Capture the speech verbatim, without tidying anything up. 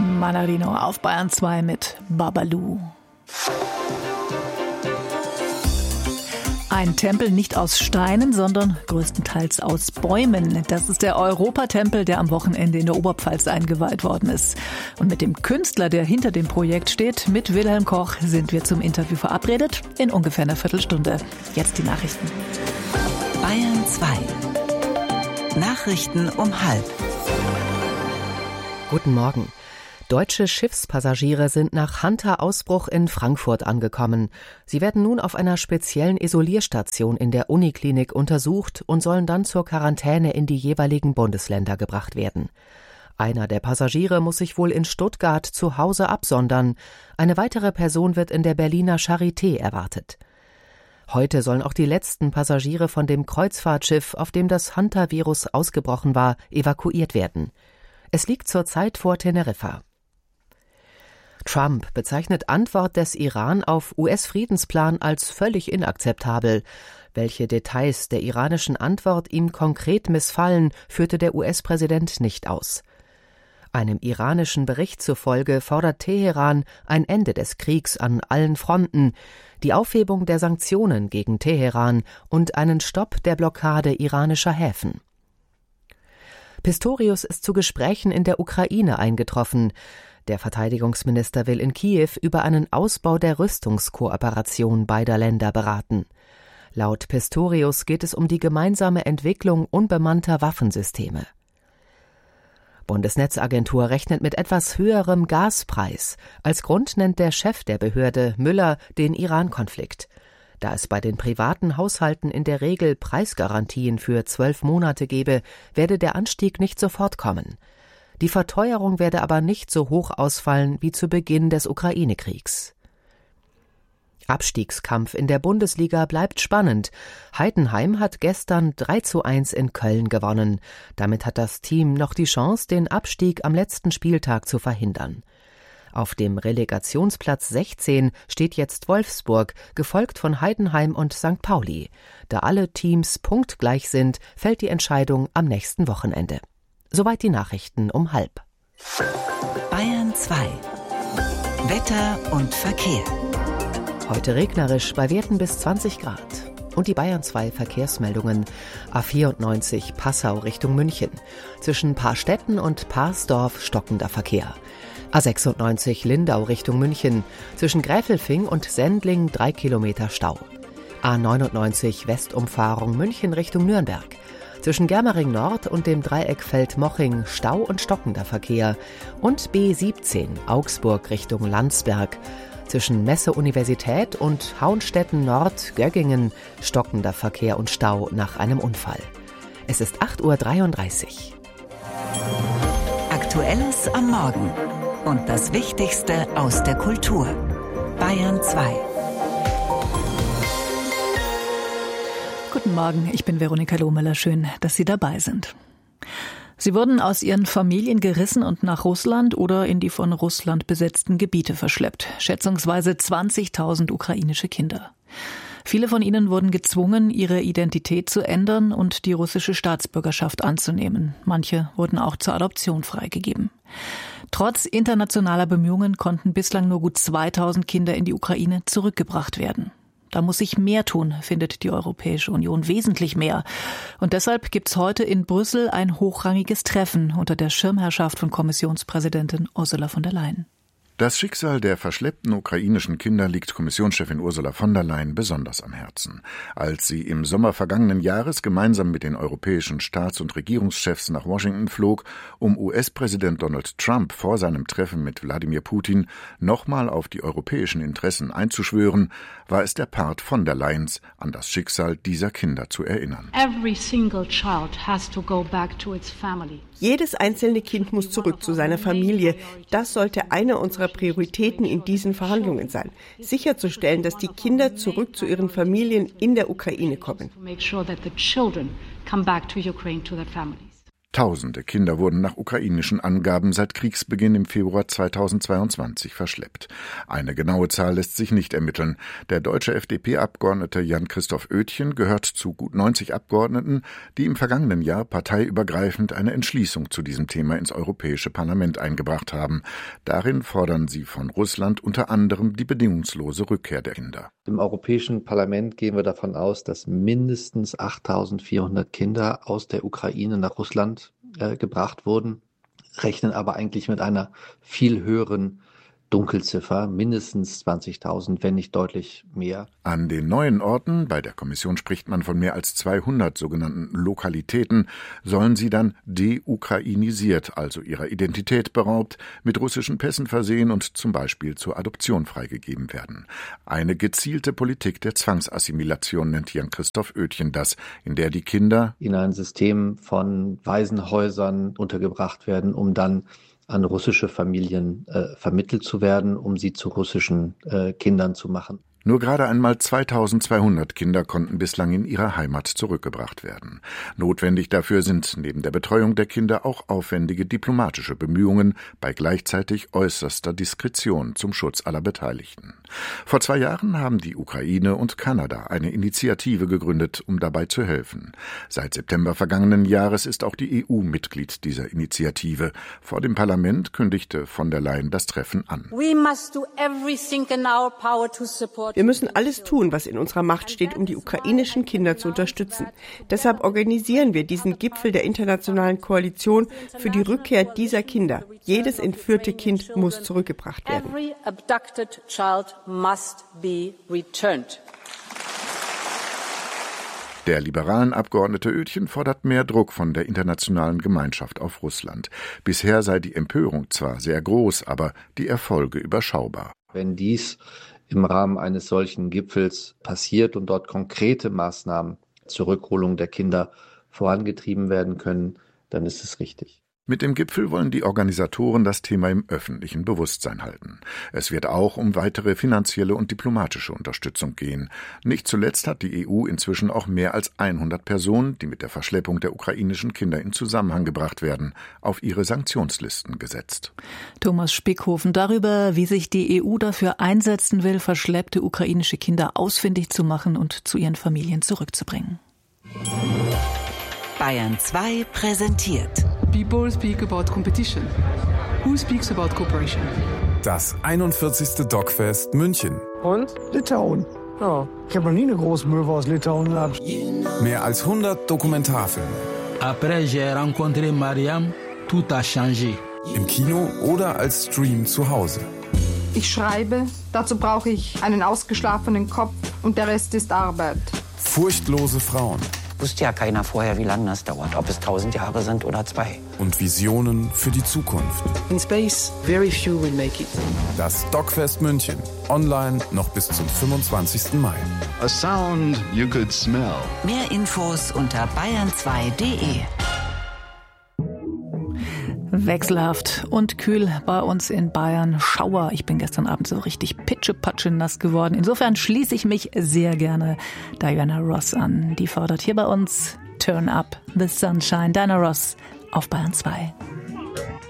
Manarino auf Bayern zwei mit Babalu. Ein Tempel nicht aus Steinen, sondern größtenteils aus Bäumen. Das ist der Europatempel, der am Wochenende in der Oberpfalz eingeweiht worden ist. Und mit dem Künstler, der hinter dem Projekt steht, mit Wilhelm Koch, sind wir zum Interview verabredet. In ungefähr einer Viertelstunde. Jetzt die Nachrichten. Bayern zwei. Nachrichten um halb. Guten Morgen. Deutsche Schiffspassagiere sind nach Hunter-Ausbruch in Frankfurt angekommen. Sie werden nun auf einer speziellen Isolierstation in der Uniklinik untersucht und sollen dann zur Quarantäne in die jeweiligen Bundesländer gebracht werden. Einer der Passagiere muss sich wohl in Stuttgart zu Hause absondern. Eine weitere Person wird in der Berliner Charité erwartet. Heute sollen auch die letzten Passagiere von dem Kreuzfahrtschiff, auf dem das Hunter-Virus ausgebrochen war, evakuiert werden. Es liegt zurzeit vor Teneriffa. Trump bezeichnet Antwort des Iran auf U S-Friedensplan als völlig inakzeptabel. Welche Details der iranischen Antwort ihm konkret missfallen, führte der U S-Präsident nicht aus. Einem iranischen Bericht zufolge fordert Teheran ein Ende des Kriegs an allen Fronten, die Aufhebung der Sanktionen gegen Teheran und einen Stopp der Blockade iranischer Häfen. Pistorius ist zu Gesprächen in der Ukraine eingetroffen. Der Verteidigungsminister will in Kiew über einen Ausbau der Rüstungskooperation beider Länder beraten. Laut Pistorius geht es um die gemeinsame Entwicklung unbemannter Waffensysteme. Bundesnetzagentur rechnet mit etwas höherem Gaspreis. Als Grund nennt der Chef der Behörde, Müller, den Iran-Konflikt. Da es bei den privaten Haushalten in der Regel Preisgarantien für zwölf Monate gebe, werde der Anstieg nicht sofort kommen. Die Verteuerung werde aber nicht so hoch ausfallen wie zu Beginn des Ukraine-Kriegs. Abstiegskampf in der Bundesliga bleibt spannend. Heidenheim hat gestern drei zu eins in Köln gewonnen. Damit hat das Team noch die Chance, den Abstieg am letzten Spieltag zu verhindern. Auf dem Relegationsplatz sechzehn steht jetzt Wolfsburg, gefolgt von Heidenheim und Sankt Pauli. Da alle Teams punktgleich sind, fällt die Entscheidung am nächsten Wochenende. Soweit die Nachrichten um halb. Bayern zwei. Wetter und Verkehr. Heute regnerisch, bei Werten bis zwanzig Grad. Und die Bayern zwei Verkehrsmeldungen. A vierundneunzig Passau Richtung München. Zwischen Paarstetten und Paarsdorf stockender Verkehr. A sechsundneunzig Lindau Richtung München. Zwischen Gräfelfing und Sendling drei Kilometer Stau. A neunundneunzig Westumfahrung München Richtung Nürnberg. Zwischen Germering Nord und dem Dreieck Feldmoching Stau und stockender Verkehr. Und B siebzehn Augsburg Richtung Landsberg. Zwischen Messe-Universität und Hauenstetten Nord Göggingen stockender Verkehr und Stau nach einem Unfall. Es ist acht Uhr dreiunddreißig. Aktuelles am Morgen und das Wichtigste aus der Kultur. Bayern zwei. Guten Morgen, ich bin Veronika Lohmüller. Schön, dass Sie dabei sind. Sie wurden aus ihren Familien gerissen und nach Russland oder in die von Russland besetzten Gebiete verschleppt. Schätzungsweise zwanzigtausend ukrainische Kinder. Viele von ihnen wurden gezwungen, ihre Identität zu ändern und die russische Staatsbürgerschaft anzunehmen. Manche wurden auch zur Adoption freigegeben. Trotz internationaler Bemühungen konnten bislang nur gut zweitausend Kinder in die Ukraine zurückgebracht werden. Da muss sich mehr tun, findet die Europäische Union, wesentlich mehr. Und deshalb gibt's heute in Brüssel ein hochrangiges Treffen unter der Schirmherrschaft von Kommissionspräsidentin Ursula von der Leyen. Das Schicksal der verschleppten ukrainischen Kinder liegt Kommissionschefin Ursula von der Leyen besonders am Herzen. Als sie im Sommer vergangenen Jahres gemeinsam mit den europäischen Staats- und Regierungschefs nach Washington flog, um U S-Präsident Donald Trump vor seinem Treffen mit Wladimir Putin nochmal auf die europäischen Interessen einzuschwören, war es der Part von der Leyens, an das Schicksal dieser Kinder zu erinnern. Every single child has to go back to its family. Jedes einzelne Kind muss zurück zu seiner Familie. Das sollte eine unserer Prioritäten in diesen Verhandlungen sein. Sicherzustellen, dass die Kinder zurück zu ihren Familien in der Ukraine kommen. Tausende Kinder wurden nach ukrainischen Angaben seit Kriegsbeginn im Februar zweitausendzweiundzwanzig verschleppt. Eine genaue Zahl lässt sich nicht ermitteln. Der deutsche F D P-Abgeordnete Jan-Christoph Oetjen gehört zu gut neunzig Abgeordneten, die im vergangenen Jahr parteiübergreifend eine Entschließung zu diesem Thema ins Europäische Parlament eingebracht haben. Darin fordern sie von Russland unter anderem die bedingungslose Rückkehr der Kinder. Im Europäischen Parlament gehen wir davon aus, dass mindestens achttausendvierhundert Kinder aus der Ukraine nach Russland äh, gebracht wurden, rechnen aber eigentlich mit einer viel höheren Dunkelziffer, mindestens zwanzigtausend, wenn nicht deutlich mehr. An den neuen Orten, bei der Kommission spricht man von mehr als zweihundert sogenannten Lokalitäten, sollen sie dann deukrainisiert, also ihrer Identität beraubt, mit russischen Pässen versehen und zum Beispiel zur Adoption freigegeben werden. Eine gezielte Politik der Zwangsassimilation nennt Jan-Christoph Oetjen das, in der die Kinder in ein System von Waisenhäusern untergebracht werden, um dann an russische Familien äh, vermittelt zu werden, um sie zu russischen äh, Kindern zu machen. Nur gerade einmal zweitausendzweihundert Kinder konnten bislang in ihre Heimat zurückgebracht werden. Notwendig dafür sind neben der Betreuung der Kinder auch aufwendige diplomatische Bemühungen bei gleichzeitig äußerster Diskretion zum Schutz aller Beteiligten. Vor zwei Jahren haben die Ukraine und Kanada eine Initiative gegründet, um dabei zu helfen. Seit September vergangenen Jahres ist auch die E U Mitglied dieser Initiative. Vor dem Parlament kündigte von der Leyen das Treffen an. We must do everything in our power to support. Wir müssen alles tun, was in unserer Macht steht, um die ukrainischen Kinder zu unterstützen. Deshalb organisieren wir diesen Gipfel der internationalen Koalition für die Rückkehr dieser Kinder. Jedes entführte Kind muss zurückgebracht werden. Every abducted child must be returned. Der liberalen Abgeordnete Oetjen fordert mehr Druck von der internationalen Gemeinschaft auf Russland. Bisher sei die Empörung zwar sehr groß, aber die Erfolge überschaubar. Wenn dies im Rahmen eines solchen Gipfels passiert und dort konkrete Maßnahmen zur Rückholung der Kinder vorangetrieben werden können, dann ist es richtig. Mit dem Gipfel wollen die Organisatoren das Thema im öffentlichen Bewusstsein halten. Es wird auch um weitere finanzielle und diplomatische Unterstützung gehen. Nicht zuletzt hat die E U inzwischen auch mehr als hundert Personen, die mit der Verschleppung der ukrainischen Kinder in Zusammenhang gebracht werden, auf ihre Sanktionslisten gesetzt. Thomas Spickhofen darüber, wie sich die E U dafür einsetzen will, verschleppte ukrainische Kinder ausfindig zu machen und zu ihren Familien zurückzubringen. Bayern zwei präsentiert. People speak about competition. Who speaks about cooperation? Das einundvierzigste Dogfest München. Und? Litauen. Ja, ich habe noch nie eine große Möwe aus Litauen gehabt. Mehr als hundert Dokumentarfilme. Après j'ai rencontré Mariam, tout a changé. Im Kino oder als Stream zu Hause. Ich schreibe, dazu brauche ich einen ausgeschlafenen Kopf und der Rest ist Arbeit. Furchtlose Frauen. Wusste ja keiner vorher, wie lange das dauert, ob es tausend Jahre sind oder zwei. Und Visionen für die Zukunft. In space, very few will make it. Das Dogfest München. Online noch bis zum fünfundzwanzigsten Mai. A sound you could smell. Mehr Infos unter bayern zwei punkt de. Wechselhaft und kühl bei uns in Bayern. Schauer. Ich bin gestern Abend so richtig pitschepatsche nass geworden. Insofern schließe ich mich sehr gerne Diana Ross an. Die fordert hier bei uns Turn Up the Sunshine. Diana Ross auf Bayern zwei.